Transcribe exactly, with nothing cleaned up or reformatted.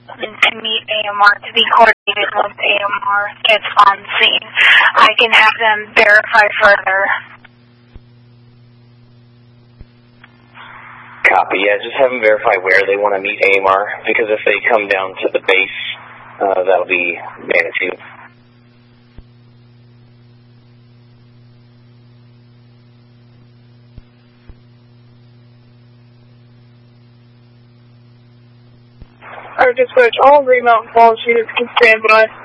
to meet A M R, to be coordinated once A M R gets on scene. I can have them verify further. Copy, yeah, just have them verify where they want to meet A M R, because if they come down to the base, uh, that'll be Manitou. Alright, dispatch, all Green Mountain Falls units can stand by.